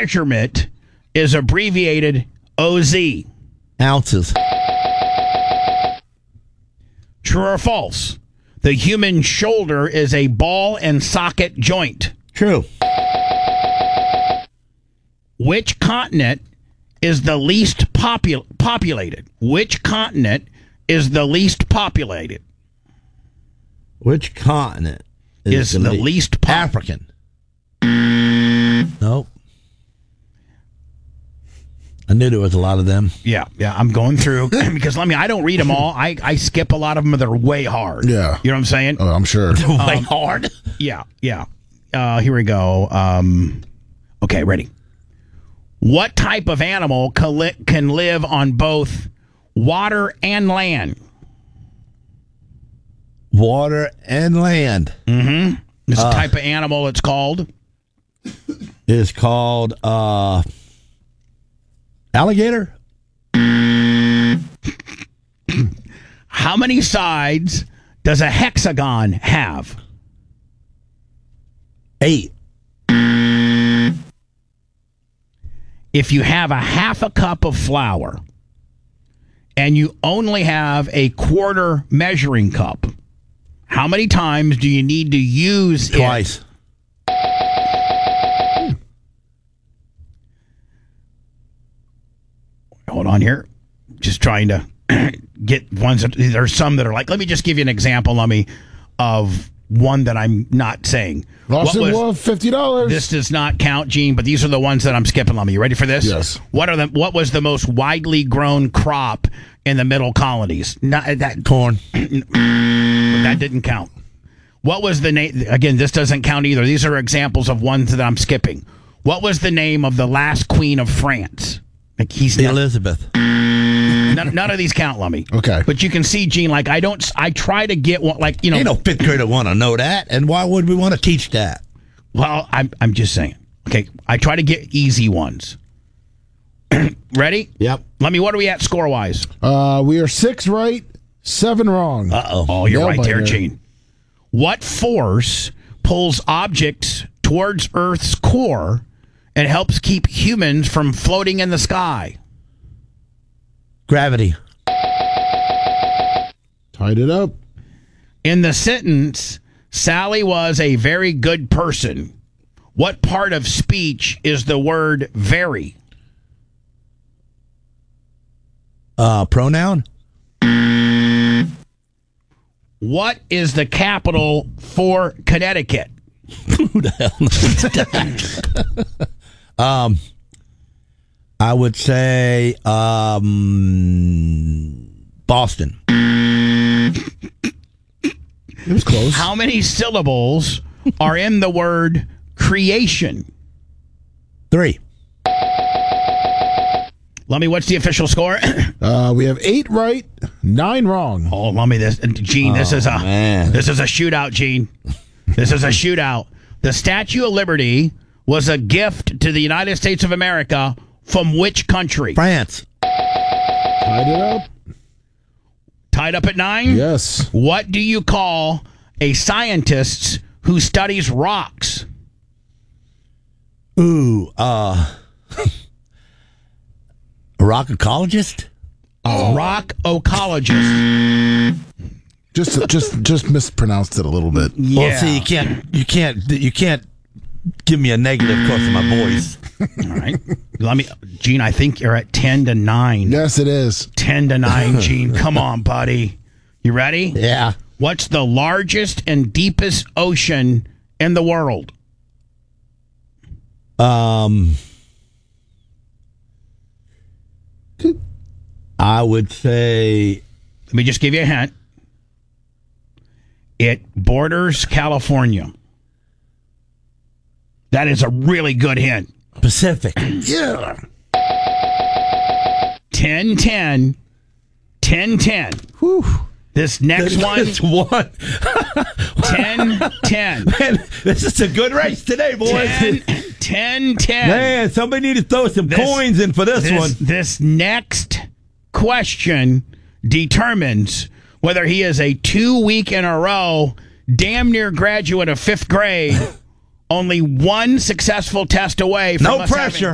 measurement is abbreviated OZ? Ounces. True or false? The human shoulder is a ball and socket joint. True. Which continent is the least populated? Which continent is the least populated? Which continent Is the least African? Nope. I knew there was a lot of them. Yeah, I'm going through because I don't read them all. I skip a lot of them. They're way hard. Yeah. You know what I'm saying? Oh, I'm sure. Way hard. Yeah. Here we go. Okay, ready. What type of animal can live on both water and land? Water and land. Mm-hmm. This type of animal it's called? Is called alligator. How many sides does a hexagon have? 8. If you have a half a cup of flour and you only have a quarter measuring cup, how many times do you need to use Twice. Hold on here. Just trying to get ones that there's some that are like, let me just give you an example, of one that I'm not saying. Austin Wolf, $50. This does not count, Gene, but these are the ones that I'm skipping, Lummy. You ready for this? Yes. What was the most widely grown crop in the middle colonies? Corn. That didn't count. What was the name? Again, this doesn't count either. These are examples of ones that I'm skipping. What was the name of the last queen of France? Elizabeth. None of these count, Lummy. Okay. But you can see, Gene, I try to get one, Ain't no fifth grader want to know that, and why would we want to teach that? Well, I'm just saying. Okay, I try to get easy ones. Ready? Yep. Lummy, what are we at score-wise? We are 6 right, 7 wrong. Uh-oh. Oh, you're right there, Nail-biter. Gene. What force pulls objects towards Earth's core and helps keep humans from floating in the sky? Gravity. Tied it up. In the sentence, Sally was a very good person, what part of speech is the word very? Pronoun. What is the capital for Connecticut? Who the hell knows that? I would say Boston. It was close. How many syllables are in the word creation? 3. Lummy, what's the official score? We have 8 right, 9 wrong. Oh, Lummy, Gene, this is a shootout, Gene. This is a shootout. The Statue of Liberty was a gift to the United States of America from which country? France. Tied it up. Tied up at 9? Yes. What do you call a scientist who studies rocks? Ooh, a rock ecologist? A rock ecologist. Just mispronounced it a little bit. Yeah. Well, see, you can't give me a negative because of my voice. All right. Gene, I think you're at 10-9. Yes, it is. 10-9, Gene. Come on, buddy. You ready? Yeah. What's the largest and deepest ocean in the world? I would say. Let me just give you a hint. It borders California. That is a really good hint. Pacific. Yeah. 10-10. 10-10. Whew. This next one, It's one. 10-10. Man, this is a good race today, boys. 10-10. Man, somebody need to throw some coins in for this one. This next question determines whether he is a 2-week in a row, damn near graduate of 5th grade, only one successful test away from No us having pressure.